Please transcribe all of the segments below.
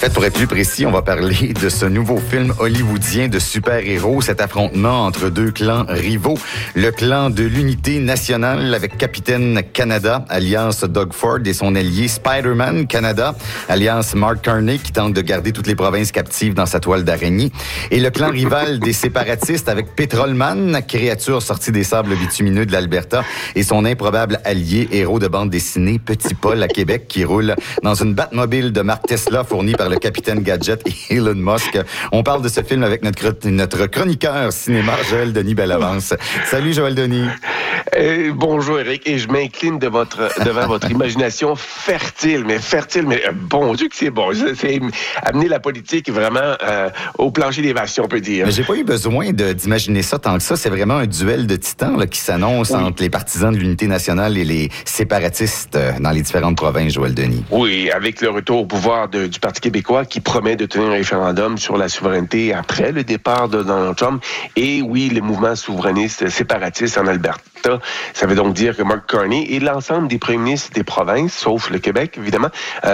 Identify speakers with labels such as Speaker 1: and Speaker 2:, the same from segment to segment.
Speaker 1: fait, pour être plus précis, on va parler de ce nouveau film hollywoodien de super-héros, cet affrontement entre deux clans rivaux. Le clan de l'Unité nationale avec Capitaine Canada, alias Doug Ford, et son allié Spider-Man Canada, alias Mark Carney, qui tente de garder toutes les provinces captives dans sa toile d'araignée. Et le clan rival des séparatistes avec Petrolman, créature sortie des sables bitumineux de l'Alberta, et son improbable allié, héros de bande dessinée, Petit Paul à Québec, qui roule dans une Batmobile de marque Tesla fournie par le capitaine Gadget et Elon Musk. On parle de ce film avec notre chroniqueur cinéma, Joël Denis Bellavance. Salut Joël Denis.
Speaker 2: Bonjour Eric, et je m'incline devant votre imagination fertile, mais bon Dieu que c'est bon. C'est amener la politique vraiment au plancher des vaches, si on peut dire.
Speaker 1: Mais j'ai pas eu besoin d'imaginer ça tant que ça. C'est vraiment un duel de titans là, qui s'annonce entre les partisans de l'Unité nationale et les séparatistes dans les différentes provinces, Joël Denis.
Speaker 2: Oui, avec le retour au pouvoir du Parti québécois qui promet de tenir un référendum sur la souveraineté après le départ de Donald Trump. Et oui, le mouvement souverainiste séparatiste en Alberta. Ça veut donc dire que Mark Carney et l'ensemble des premiers ministres des provinces, sauf le Québec, évidemment,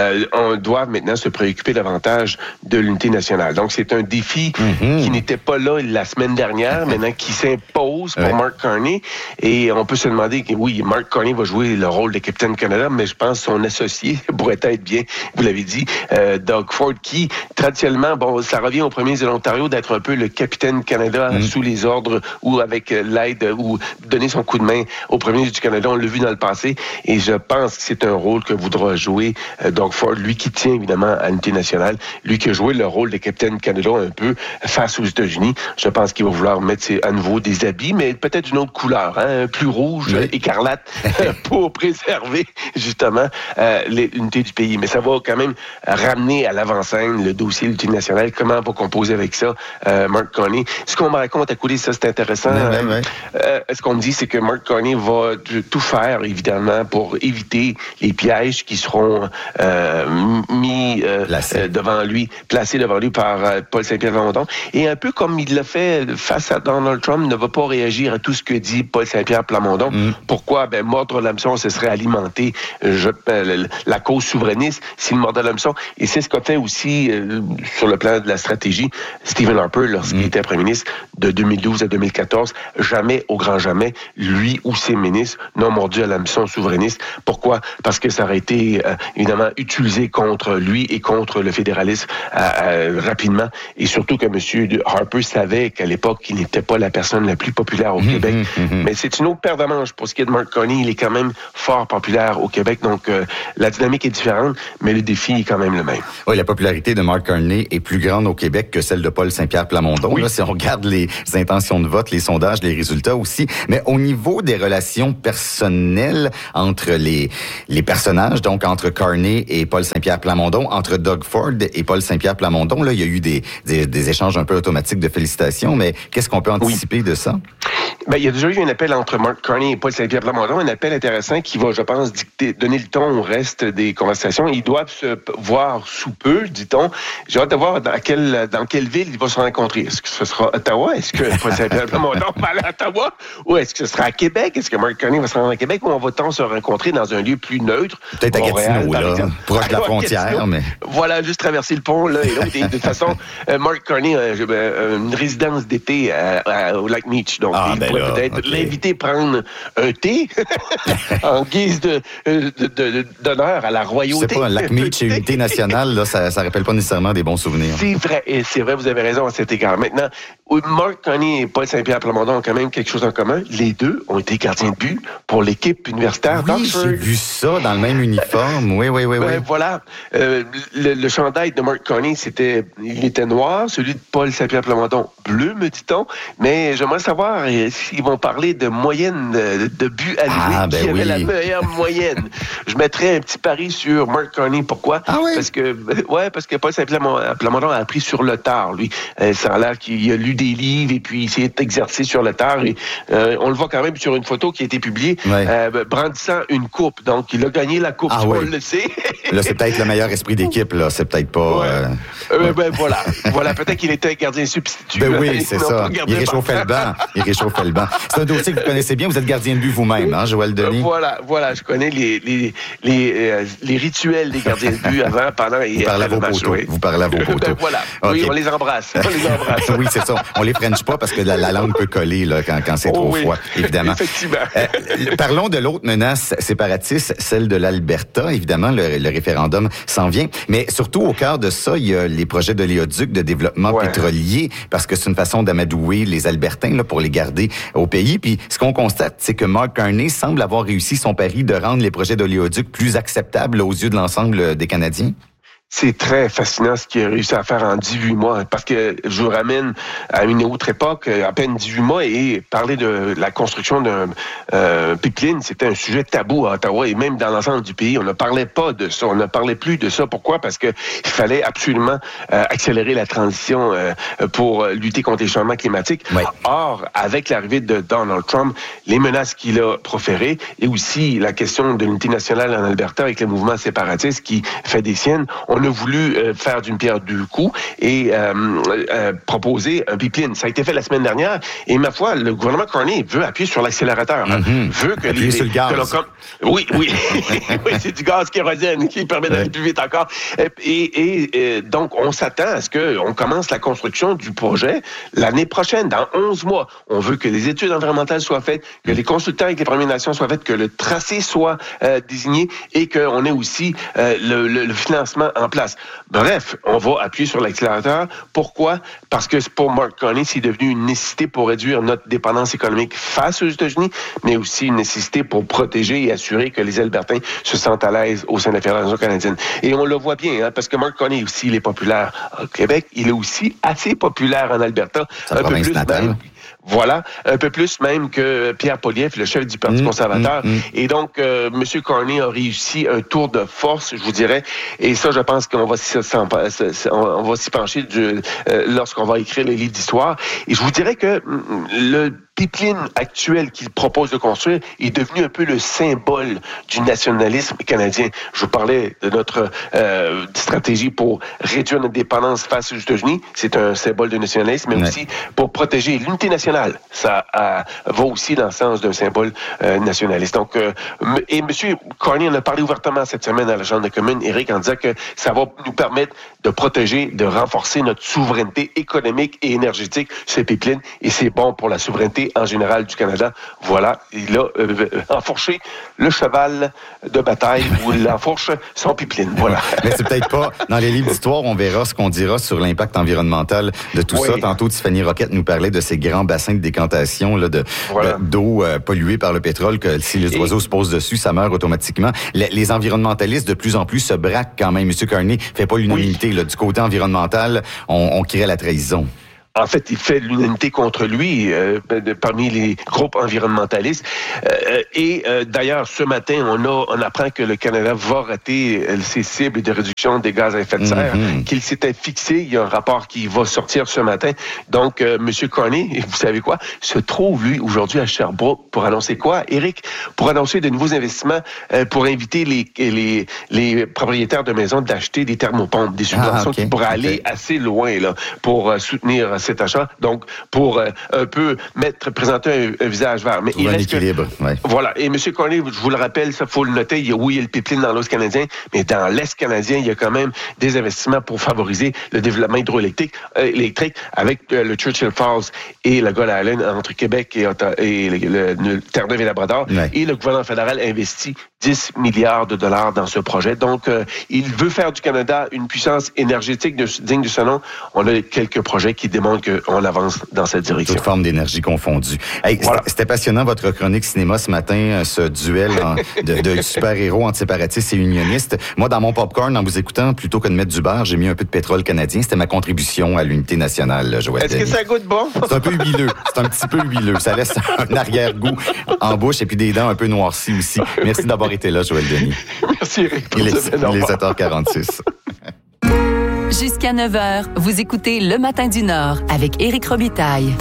Speaker 2: doivent maintenant se préoccuper davantage de l'unité nationale. Donc, c'est un défi qui n'était pas là la semaine dernière, maintenant qui s'impose pour Mark Carney. Et on peut se demander que, oui, Mark Carney va jouer le rôle de Capitaine Canada, mais je pense que son associé pourrait être bien, vous l'avez dit, Doug Ford, qui, traditionnellement, bon, ça revient aux premiers de l'Ontario d'être un peu le Capitaine Canada sous les ordres ou avec l'aide ou donner son coup de main aux premiers du Canada. On l'a vu dans le passé et je pense que c'est un rôle que voudra jouer Doug Ford, lui qui tient évidemment à l'unité nationale, lui qui a joué le rôle de Capitaine Canada un peu face aux États-Unis. Je pense qu'il va vouloir mettre à nouveau des habits, mais peut-être d'une autre couleur, plus rouge, écarlate, pour préserver justement l'unité du pays. Mais ça va quand même ramener à l'avant-scène le dossier de l'unité nationale. Comment on va composer avec ça, Mark Carney? Ce qu'on me raconte à couler, ça c'est intéressant. Ce qu'on me dit, c'est que Mark Carney va tout faire, évidemment, pour éviter les pièges qui seront placés devant lui par Paul Saint-Pierre Plamondon. Et un peu comme il l'a fait face à Donald Trump, ne va pas réagir à tout ce que dit Paul Saint-Pierre Plamondon. Pourquoi? Mordre l'hameçon, ce serait alimenter la cause souverainiste s'il mordait l'hameçon. Et c'est ce qu'a fait aussi, sur le plan de la stratégie, Stephen Harper, lorsqu'il était premier ministre de 2012 à 2014. Jamais, au grand jamais, lui ou ses ministres n'ont mordu à l'hameçon souverainiste. Pourquoi? Parce que ça aurait été, évidemment, utilisé contre lui et contre le fédéralisme rapidement. Et surtout que M. Harper savait qu'à l'époque, il n'était pas la personne la plus populaire au Québec. Mais c'est une autre paire de manches. Pour ce qui est de Mark Carney, il est quand même fort populaire au Québec. Donc, la dynamique est différente, mais le défi est quand même le même.
Speaker 1: Oui, la popularité de Mark Carney est plus grande au Québec que celle de Paul Saint-Pierre Plamondon. Là, si on regarde les intentions de vote, les sondages, les résultats aussi. Mais au niveau des relations personnelles entre les personnages, donc entre Carney et Paul Saint-Pierre Plamondon, entre Doug Ford et Paul Saint-Pierre Plamondon, là, il y a eu des échanges un peu automatiques de félicitations, mais qu'est-ce qu'on peut anticiper de ça?
Speaker 2: Il y a déjà eu un appel entre Mark Carney et Paul Saint-Pierre Plamondon, un appel intéressant qui va, je pense, donner le ton au reste des conversations. Ils doivent se voir sous peu, dit-on. J'ai hâte de voir dans quelle ville ils vont se rencontrer. Est-ce que ce sera Ottawa? Est-ce que Paul Saint-Pierre Plamondon va aller à Ottawa? Ou est-ce que ce sera à Québec? Est-ce que Mark Carney va se rendre à Québec? Ou on va-t-on se rencontrer dans un lieu plus neutre?
Speaker 1: Peut-être à Gatineau, là, proche de la frontière. Mais...
Speaker 2: Voilà, juste traverser le pont, là, et l'autre. Et de toute façon, Mark Carney a une résidence d'été au Lac Meach. Donc, il pourrait peut-être l'inviter à prendre un thé en guise d'honneur à la royauté.
Speaker 1: C'est pas un Lac Meach et unité nationale, là, ça rappelle pas nécessairement des bons souvenirs.
Speaker 2: C'est vrai, vous avez raison à cet égard. Maintenant, Mark Carney et Paul Saint-Pierre Plamondon ont quand même quelque chose en commun. Les deux ont été gardiens de but pour l'équipe universitaire d'Oxford.
Speaker 1: J'ai vu ça dans le même uniforme. Oui.
Speaker 2: Voilà. Le chandail de Mark Carney, il était noir. Celui de Paul Saint-Pierre Plamondon, bleu, me dit-on. Mais j'aimerais savoir s'ils vont parler de moyenne de buts alloués. Qui avait la meilleure moyenne? Je mettrais un petit pari sur Mark Carney. Pourquoi? Parce que Paul Saint-Pierre Plamondon a appris sur le tard, lui. Ça a l'air qu'il a lu des livres et puis il s'est exercé sur le tard. Et on le voit quand même sur une photo qui a été publiée, brandissant une coupe. Donc, il a gagné la coupe, on le sait.
Speaker 1: Là, c'est peut-être le meilleur esprit d'équipe, là. C'est peut-être pas... Voilà,
Speaker 2: peut-être qu'il était gardien substitut.
Speaker 1: Oui, c'est ça. Il réchauffait le banc. tellement. C'est un dossier que vous connaissez bien. Vous êtes gardien de but vous-même, hein, Joël Denis?
Speaker 2: Voilà. Je connais les rituels des gardiens de but avant, pendant et après le match.
Speaker 1: Vous parlez à vos poteaux.
Speaker 2: Voilà. Okay. Oui, on les embrasse.
Speaker 1: Oui, c'est ça. On les french pas parce que la langue peut coller là, quand c'est trop froid, évidemment.
Speaker 2: Effectivement.
Speaker 1: Parlons de l'autre menace séparatiste, celle de l'Alberta. Évidemment, le référendum s'en vient. Mais surtout, au cœur de ça, il y a les projets d'oléoduc de développement pétrolier, parce que c'est une façon d'amadouer les Albertains là, pour les garder au pays. Puis ce qu'on constate, c'est que Mark Carney semble avoir réussi son pari de rendre les projets d'oléoduc plus acceptables aux yeux de l'ensemble des Canadiens.
Speaker 2: C'est très fascinant ce qu'il a réussi à faire en 18 mois, parce que je vous ramène à une autre époque, à peine 18 mois, et parler de la construction d'un pipeline, c'était un sujet tabou à Ottawa, et même dans l'ensemble du pays. On ne parlait pas de ça, on ne parlait plus de ça. Pourquoi? Parce que il fallait absolument accélérer la transition pour lutter contre les changements climatiques. Oui. Or, avec l'arrivée de Donald Trump, les menaces qu'il a proférées, et aussi la question de l'unité nationale en Alberta avec le mouvement séparatiste qui fait des siennes, on a voulu faire d'une pierre deux coups et proposer un pipeline. Ça a été fait la semaine dernière et ma foi, le gouvernement Carney veut appuyer sur l'accélérateur. Veut que
Speaker 1: appuyer sur le gaz.
Speaker 2: Oui. Oui, c'est du gaz kérosène qui permet d'aller plus vite encore. Et donc, on s'attend à ce qu'on commence la construction du projet l'année prochaine, dans 11 mois. On veut que les études environnementales soient faites, que les consultants avec les Premières Nations soient faites, que le tracé soit désigné et qu'on ait aussi le financement en place. Bref, on va appuyer sur l'accélérateur. Pourquoi? Parce que pour Mark Carney, c'est devenu une nécessité pour réduire notre dépendance économique face aux États-Unis, mais aussi une nécessité pour protéger et assurer que les Albertains se sentent à l'aise au sein de la Fédération canadienne. Et on le voit bien, hein, parce que Mark Carney aussi, il est populaire au Québec, il est aussi assez populaire en Alberta.
Speaker 1: Sa province natale.
Speaker 2: Voilà, un peu plus même que Pierre Poilievre, le chef du Parti conservateur. Et donc, M. Carney a réussi un tour de force, je vous dirais. Et ça, je pense qu'on va s'y pencher lorsqu'on va écrire les livres d'histoire. Et je vous dirais que le pipeline actuel qu'il propose de construire est devenu un peu le symbole du nationalisme canadien. Je vous parlais de notre stratégie pour réduire notre dépendance face aux États-Unis. C'est un symbole de nationalisme, mais aussi pour protéger l'unité nationale. Ça va aussi dans le sens d'un symbole nationaliste. Donc, et M. Carney en a parlé ouvertement cette semaine à la Chambre des communes, Éric, en disant que ça va nous permettre de protéger, de renforcer notre souveraineté économique et énergétique, ces pipelines, et c'est bon pour la souveraineté en général du Canada. Voilà, il a enfourché le cheval de bataille où il enfourche son pipeline. Voilà.
Speaker 1: Mais c'est peut-être pas... Dans les livres d'histoire, on verra ce qu'on dira sur l'impact environnemental de tout ça. Tantôt, Tiffany Roquette nous parlait de ces grands bassins de décantation là, d'eau polluée par le pétrole, que si les oiseaux se posent dessus, ça meurt automatiquement. Les environnementalistes, de plus en plus, se braquent quand même. M. Carney fait pas l'unanimité. Là, du côté environnemental, on crée la trahison.
Speaker 2: En fait, il fait l'unanimité contre lui parmi les groupes environnementalistes. D'ailleurs, ce matin, on apprend que le Canada va rater ses cibles de réduction des gaz à effet de serre qu'il s'était fixé. Il y a un rapport qui va sortir ce matin. Donc, M. Carney, vous savez quoi, se trouve, lui, aujourd'hui à Sherbrooke pour annoncer quoi, Éric? Pour annoncer de nouveaux investissements pour inviter les propriétaires de maisons d'acheter des thermopompes, des subventions qui pourraient aller assez loin là, pour soutenir cet achat, donc pour un peu présenter un visage vert. Mais il reste
Speaker 1: équilibre.
Speaker 2: Voilà. Et M. Carney, je vous le rappelle, ça faut le noter, il y a le pipeline dans l'Ouest canadien, mais dans l'Est canadien, il y a quand même des investissements pour favoriser le développement hydroélectrique avec le Churchill Falls et le Gull Island entre Québec et le Terre-Neuve et Labrador. Et le gouvernement fédéral investit 10 milliards de dollars dans ce projet. Donc, il veut faire du Canada une puissance énergétique digne de ce nom. On a quelques projets qui démontrent qu'on avance dans cette direction.
Speaker 1: Toute forme d'énergie confondue. Hey, c'était passionnant, votre chronique cinéma ce matin, ce duel de super-héros antiséparatistes et unionistes. Moi, dans mon popcorn, en vous écoutant, plutôt que de mettre du beurre, j'ai mis un peu de pétrole canadien. C'était ma contribution à l'unité nationale, Joël Denis.
Speaker 2: Est-ce que ça goûte bon?
Speaker 1: C'est un peu huileux. C'est un petit peu huileux. Ça laisse un arrière-goût en bouche et puis des dents un peu noircies aussi. Merci d'avoir été là, Joël Denis.
Speaker 2: Merci, Eric.
Speaker 1: Il est 7h46.
Speaker 3: Jusqu'à 9h, vous écoutez Le Matin du Nord avec Éric Robitaille.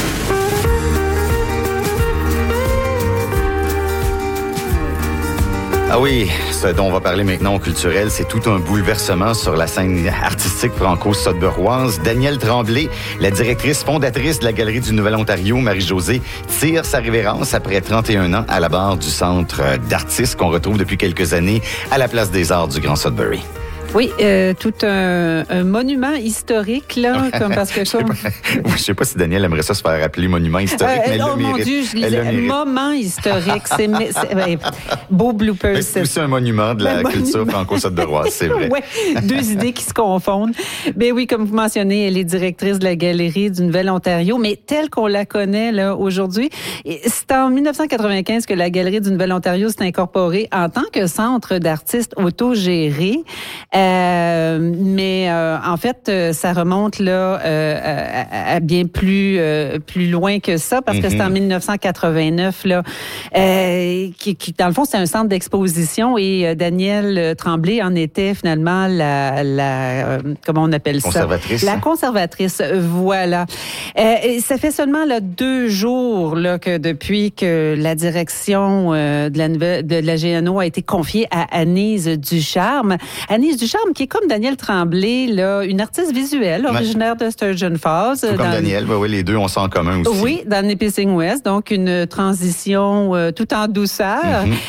Speaker 1: Ah oui, ce dont on va parler maintenant au culturel, c'est tout un bouleversement sur la scène artistique franco-sudburoise. Danielle Tremblay, la directrice fondatrice de la Galerie du Nouvel-Ontario, Marie-Josée, tire sa révérence après 31 ans à la barre du Centre d'artistes qu'on retrouve depuis quelques années à la Place des Arts du Grand Sudbury.
Speaker 4: Oui, tout un monument historique, là, parce que ça...
Speaker 1: Je sais pas si Danielle aimerait ça se faire appeler monument historique, mais elle le mérite.
Speaker 4: Mon Dieu, je disais moment historique. C'est beau bloopers.
Speaker 1: C'est aussi un monument de la culture franco-sudburoise, c'est vrai.
Speaker 4: Oui, deux idées qui se confondent. Mais oui, comme vous mentionnez, elle est directrice de la Galerie du Nouvel-Ontario, mais telle qu'on la connaît là aujourd'hui. C'est en 1995 que la Galerie du Nouvel-Ontario s'est incorporée en tant que centre d'artistes autogéré. Mais en fait, ça remonte là à bien plus loin que ça, parce que c'est en 1989 là, qui dans le fond c'est un centre d'exposition et Danielle Tremblay en était finalement la comment on appelle
Speaker 1: conservatrice.
Speaker 4: Ça? La conservatrice, voilà. Et ça fait seulement là 2 jours là que depuis que la direction de la GNO a été confiée à Anise Ducharme. Anise Ducharme, qui est comme Danielle Tremblay, là, une artiste visuelle originaire de Sturgeon Falls.
Speaker 1: Tout comme Danielle, oui, les deux ont ça en commun aussi.
Speaker 4: Oui, dans Nipissing West, donc une transition tout en douceur.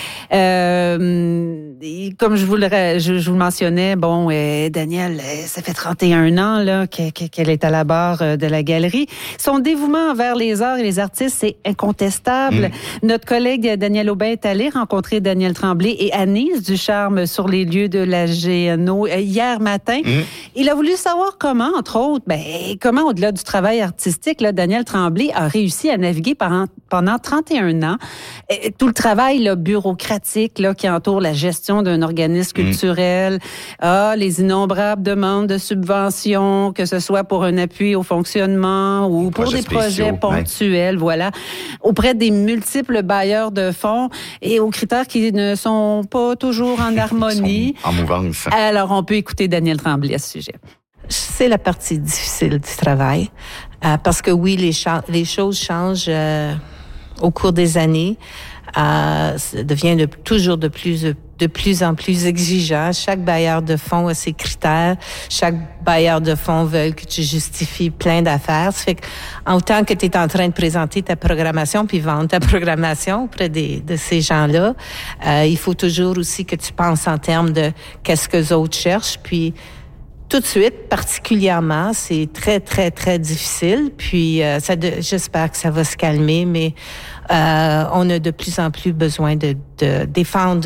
Speaker 4: Comme je vous le mentionnais, bon, Danielle, ça fait 31 ans là qu'elle est à la barre de la galerie. Son dévouement envers les arts et les artistes, c'est incontestable. Notre collègue Daniel Aubin est allé rencontrer Danielle Tremblay et Anise Ducharme sur les lieux de la GNO hier matin. Il a voulu savoir comment, entre autres, comment au-delà du travail artistique, là, Danielle Tremblay a réussi à naviguer pendant 31 ans. Tout le travail là, bureaucratique là, qui entoure la gestion d'un organisme culturel, les innombrables demandes de subventions, que ce soit pour un appui au fonctionnement ou pour des projets ponctuels, voilà, auprès des multiples bailleurs de fonds et aux critères qui ne sont pas toujours en harmonie.
Speaker 1: En mouvance.
Speaker 4: Alors, on peut écouter Danielle Tremblay à ce sujet.
Speaker 5: C'est la partie difficile du travail, parce que oui, les choses changent au cours des années. Ça devient toujours de plus en plus exigeant. Chaque bailleur de fonds a ses critères. Chaque bailleur de fonds veut que tu justifies plein d'affaires. Ça fait que, en tant que tu es en train de présenter ta programmation puis vendre ta programmation auprès de ces gens-là, il faut toujours aussi que tu penses en termes de qu'est-ce que les autres cherchent. Puis, tout de suite, particulièrement, c'est très, très, très difficile. Puis, j'espère que ça va se calmer, mais on a de plus en plus besoin de défendre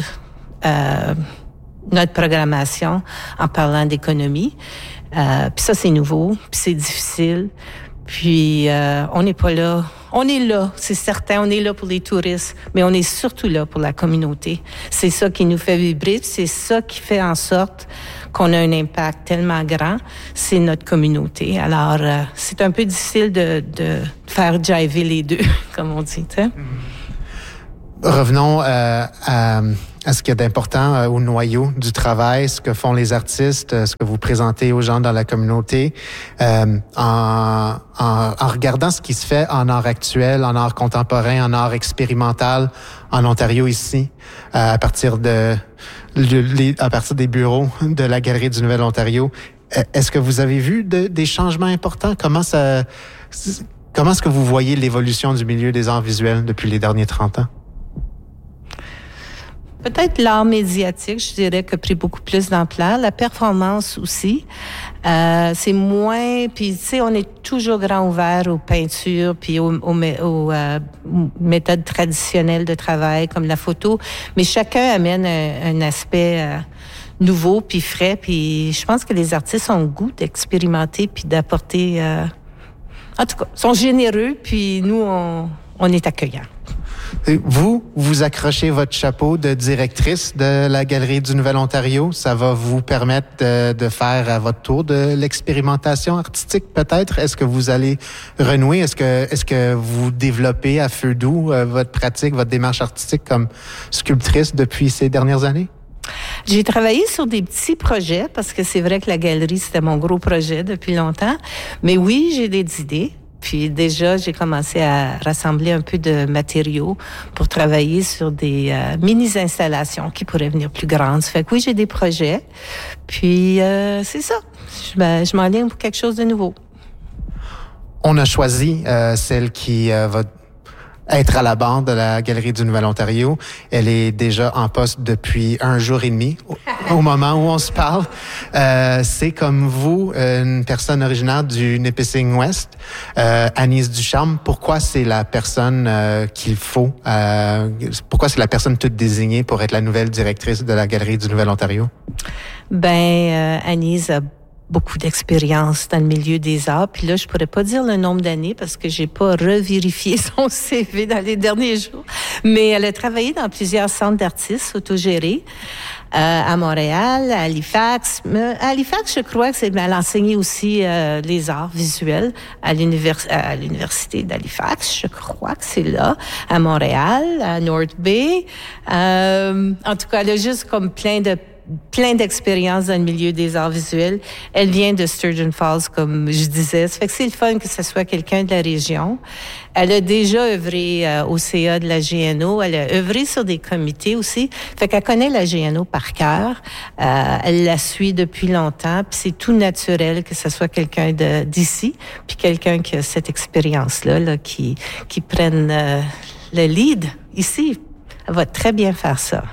Speaker 5: notre programmation en parlant d'économie. Puis ça, c'est nouveau, puis c'est difficile. Puis, on n'est pas là. On est là, c'est certain, on est là pour les touristes, mais on est surtout là pour la communauté. C'est ça qui nous fait vibrer, c'est ça qui fait en sorte qu'on a un impact tellement grand, c'est notre communauté. Alors, c'est un peu difficile de faire jiver les deux, comme on dit, tu sais.
Speaker 6: Revenons à ce qu'il y a d'important au noyau du travail, ce que font les artistes, ce que vous présentez aux gens dans la communauté, en regardant ce qui se fait en art actuel, en art contemporain, en art expérimental en Ontario ici, à partir des bureaux de la Galerie du Nouvel-Ontario. Est-ce que vous avez vu des changements importants? Comment est-ce que vous voyez l'évolution du milieu des arts visuels depuis les derniers 30 ans?
Speaker 5: Peut-être l'art médiatique, je dirais, qui a pris beaucoup plus d'ampleur. La performance aussi. C'est moins... Puis, tu sais, on est toujours grand ouvert aux peintures puis aux méthodes traditionnelles de travail, comme la photo. Mais chacun amène un aspect nouveau puis frais. Puis je pense que les artistes ont le goût d'expérimenter puis d'apporter... en tout cas, sont généreux, puis nous, on est accueillants.
Speaker 6: Vous accrochez votre chapeau de directrice de la Galerie du Nouvel-Ontario. Ça va vous permettre de faire à votre tour de l'expérimentation artistique, peut-être? Est-ce que vous allez renouer? Est-ce que vous développez à feu doux votre pratique, votre démarche artistique comme sculptrice depuis ces dernières années?
Speaker 5: J'ai travaillé sur des petits projets, parce que c'est vrai que la galerie, c'était mon gros projet depuis longtemps. Mais oui, j'ai des idées. Puis déjà, j'ai commencé à rassembler un peu de matériaux pour travailler sur des mini-installations qui pourraient venir plus grandes. Ça fait que oui, j'ai des projets. Puis c'est ça. Je m'enligne pour quelque chose de nouveau.
Speaker 6: On a choisi celle qui va être à la barre de la Galerie du Nouvel-Ontario. Elle est déjà en poste depuis 1 jour et demi, au moment où on se parle. C'est comme vous, une personne originaire du Nipissing West, Agnès Ducharme. Pourquoi c'est la personne qu'il faut? Pourquoi c'est la personne toute désignée pour être la nouvelle directrice de la Galerie du Nouvel-Ontario?
Speaker 5: Agnès a beaucoup d'expérience dans le milieu des arts. Puis là, je pourrais pas dire le nombre d'années parce que j'ai pas revérifié son CV dans les derniers jours. Mais elle a travaillé dans plusieurs centres d'artistes autogérés. À Montréal, à Halifax. À Halifax, je crois que elle a enseigné aussi les arts visuels à l'université d'Halifax. Je crois que c'est là. À Montréal, à North Bay. En tout cas, elle a juste comme plein d'expériences dans le milieu des arts visuels. Elle vient de Sturgeon Falls, comme je disais. Ça fait que c'est le fun que ce soit quelqu'un de la région. Elle a déjà œuvré au CA de la GNO. Elle a œuvré sur des comités aussi. Fait qu'elle connaît la GNO par cœur. Elle la suit depuis longtemps. Puis c'est tout naturel que ce soit quelqu'un d'ici, puis quelqu'un qui a cette expérience-là, qui prenne le lead ici. Elle va très bien faire ça.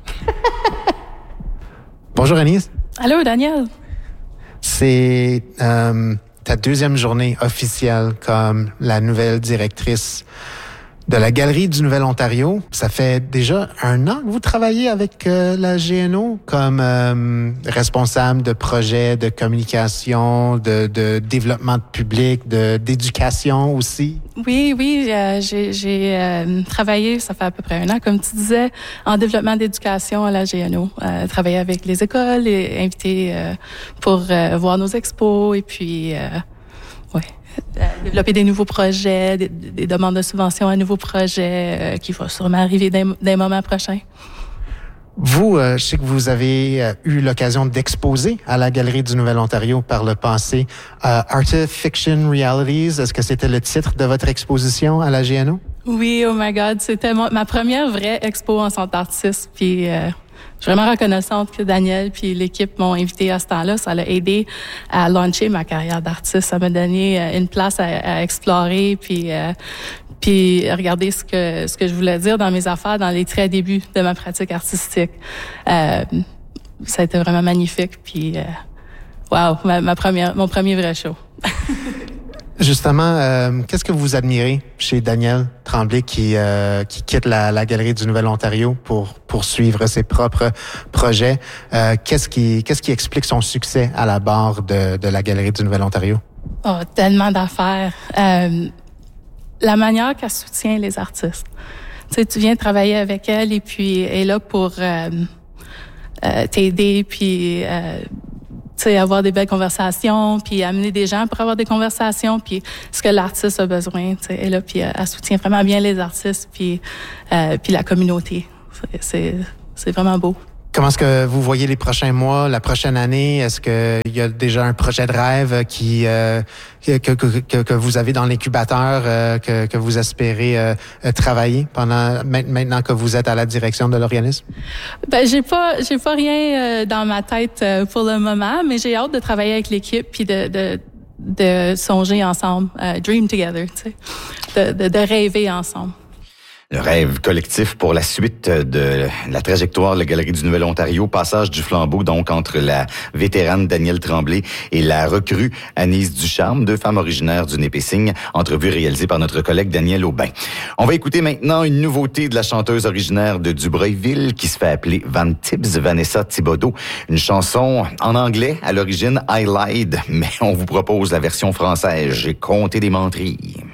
Speaker 6: Bonjour Agnès.
Speaker 7: Allô Daniel.
Speaker 6: C'est ta 2e journée officielle comme la nouvelle directrice de la Galerie du Nouvel-Ontario. Ça fait déjà 1 an que vous travaillez avec la GNO comme responsable de projets de communication, de développement de public, d'éducation aussi.
Speaker 7: Oui, j'ai travaillé, ça fait à peu près 1 an, comme tu disais, en développement d'éducation à la GNO. Travailler avec les écoles et inviter pour voir nos expos et puis, développer des nouveaux projets, des demandes de subventions à nouveaux projets qui vont sûrement arriver dans les moments prochains.
Speaker 6: Vous, je sais que vous avez eu l'occasion d'exposer à la Galerie du Nouvel-Ontario par le passé. Artifiction Realities, est-ce que c'était le titre de votre exposition à la GNO?
Speaker 7: Oui, oh my God, c'était ma première vraie expo en centre d'artiste. Puis je suis vraiment reconnaissante que Daniel puis l'équipe m'ont invité à ce temps-là. Ça l'a aidé à lancer ma carrière d'artiste. Ça m'a donné une place à explorer puis regarder ce que je voulais dire dans mes affaires dans les très débuts de ma pratique artistique. Ça a été vraiment magnifique. Puis mon premier vrai show.
Speaker 6: Justement, qu'est-ce que vous admirez chez Daniel Tremblay qui quitte la Galerie du Nouvel-Ontario pour poursuivre ses propres projets? Qu'est-ce qui explique son succès à la barre de la Galerie du Nouvel-Ontario?
Speaker 7: Oh, tellement d'affaires. La manière qu'elle soutient les artistes. Tu sais, tu viens travailler avec elle et puis elle est là pour t'aider puis tu sais, avoir des belles conversations, puis amener des gens pour avoir des conversations, puis ce que l'artiste a besoin, tu sais, elle est là, puis elle soutient vraiment bien les artistes, puis la communauté. C'est vraiment beau.
Speaker 6: Comment est-ce que vous voyez les prochains mois, la prochaine année? Est-ce qu'il y a déjà un projet de rêve que vous avez dans l'incubateur, que vous espérez travailler maintenant que vous êtes à la direction de l'organisme?
Speaker 7: Ben, j'ai pas rien dans ma tête pour le moment, mais j'ai hâte de travailler avec l'équipe puis de songer ensemble, dream together, tu sais, de rêver ensemble.
Speaker 1: Le rêve collectif pour la suite de la trajectoire de la Galerie du Nouvel-Ontario, passage du flambeau donc entre la vétérane Danielle Tremblay et la recrue Agnès Ducharme, 2 femmes originaires du Nipissing, entrevue réalisée par notre collègue Daniel Aubin. On va écouter maintenant une nouveauté de la chanteuse originaire de Dubreuilville qui se fait appeler Van Tibbs, Vanessa Thibodeau, une chanson en anglais à l'origine I Lied, mais on vous propose la version française, J'ai compté des menteries.